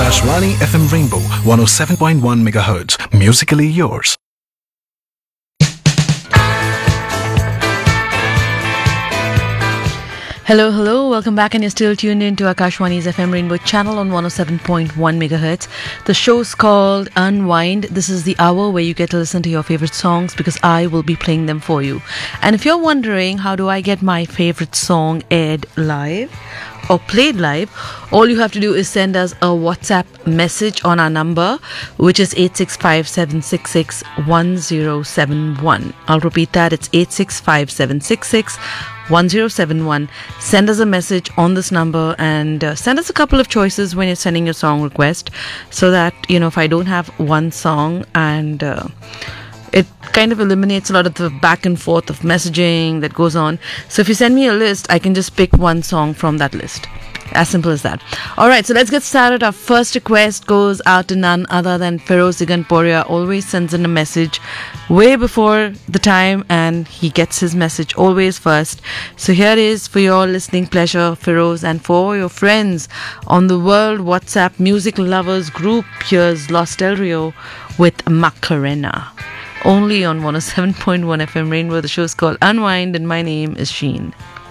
Akashvani FM Rainbow 107.1 MHz. Musically yours. Hello, hello. Welcome back, and you're still tuned in to Akashwani's FM Rainbow channel on 107.1 megahertz. The show's called Unwind. This is the hour where you get to listen to your favorite songs because I will be playing them for you. And if you're wondering how do I get my favorite song aired live or played live, all you have to do is send us a WhatsApp message on our number, which is 865-766-1071. I'll repeat that. It's 865-766-1071. Send us a message on this number and send us a couple of choices when you're sending your song request, so that, you know, if I don't have one song, and it kind of eliminates a lot of the back and forth of messaging that goes on. So if you send me a list, I can just pick one song from that list. As simple as that. Alright, so let's get started. Our first request goes out to none other than Feroz Ziganporia. Always sends in a message way before the time, and he gets his message always first. So here is for your listening pleasure, Feroz, and for your friends on the World WhatsApp Music Lovers group. Here's Los Del Rio with Macarena. Only on 107.1 FM Rainbow. The show's called Unwind, and my name is Sheen.